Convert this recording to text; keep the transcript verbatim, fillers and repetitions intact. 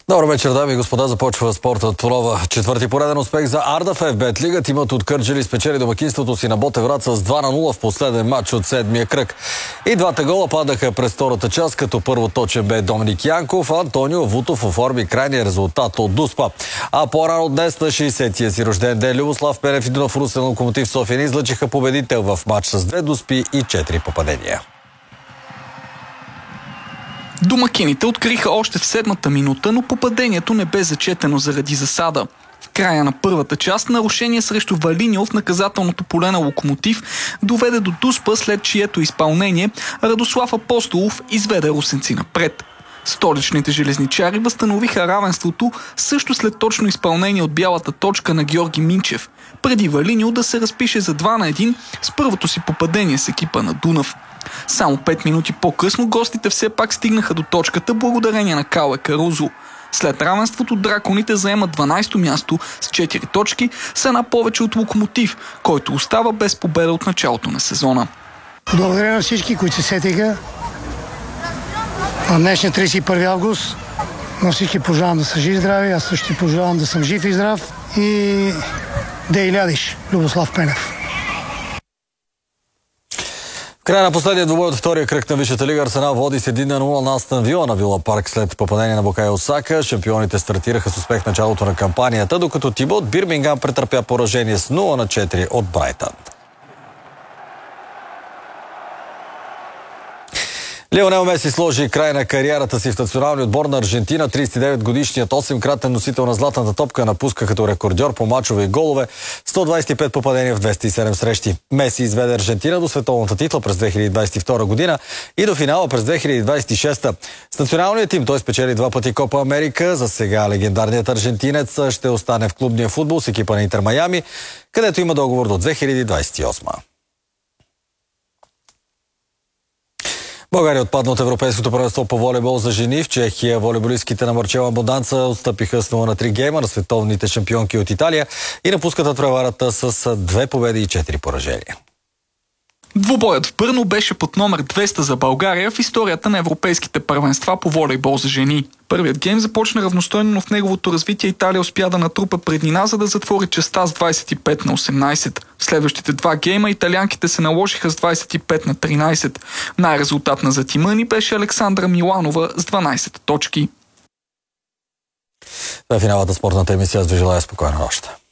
Добър вечер, дами и господа. Започва спортът по нова. Четвърти пореден успех за Арда в еф бет Лига. Тимът от Кърджали спечели домакинството си на Ботевград с два на нула в последен матч от седмия кръг. И двата гола падаха през втората част, като първо точен бе Доминик Янков, а Антонио Вутов оформи крайния резултат от Дуспа. А по-рано днес на шейсетия си рожден ден Любослав Пенев и Дунав Русе на Локомотив София излъчиха победител в матч с две дуспи и четири попадения. Домакините откриха още в седмата минута, но попадението не бе зачетено заради засада. В края на първата част нарушение срещу Валиньо в наказателното поле на Локомотив доведе до дуспа, след чието изпълнение Радослав Апостолов изведе русенци напред. Столичните железничари възстановиха равенството също след точно изпълнение от бялата точка на Георги Минчев, преди Валиньо да се разпише за два на един с първото си попадение с екипа на Дунав. Само пет минути по-късно гостите все пак стигнаха до точката благодарение на Кале Карузо. След равенството драконите заемат дванайсето място с четири точки, с една повече от Локомотив, който остава без победа от началото на сезона. Благодаря на всички, които се сетиха. На днешния тридесет и първи август на всички пожелавам да са живи и здрави, аз също ти пожелавам да съм жив и здрав и да илядиш, Любослав Пенев. В края на последния двубой от втория кръг на Висшата лига Арсенал води с един на нула на Астън Вила на Вила Парк след попадение на Букайо Осака. Шампионите стартираха с успех в началото на кампанията, докато Тима от Бирмингам претърпя поражение с нула на четири от Брайтън. Лионел Меси сложи край на кариерата си в националния отбор на Аржентина. тридесет и девет годишният осемкратен носител на златната топка напуска като рекордьор по мачове и голове, сто двадесет и пет попадения в двеста и седем срещи. Меси изведе Аржентина до световната титла през две хиляди двадесет и втора година и до финала през две хиляди двадесет и шеста. С националния тим той спечели два пъти Копа Америка. За сега легендарният аржентинец ще остане в клубния футбол с екипа на Интер Майами, където има договор до две хиляди двадесет и осма. България отпадна от Европейското първенство по волейбол за жени. В Чехия волейболистките на Марчела Боданца отстъпиха с нула на три гейма на световните шампионки от Италия и напускат надпреварата с две победи и четири поражения. Двубоят в Брно беше под номер двеста за България в историята на европейските първенства по волейбол за жени. Първият гейм започна равностойно, но в неговото развитие Италия успя да натрупа преднина, за да затвори честа с двадесет и пет на осемнадесет. В следващите два гейма италианките се наложиха с двадесет и пет на тринадесет. Най-резултатна за тима ни беше Александра Миланова с дванадесет точки. Това е финалната спортната емисия. Аз ви желая спокойна нощ.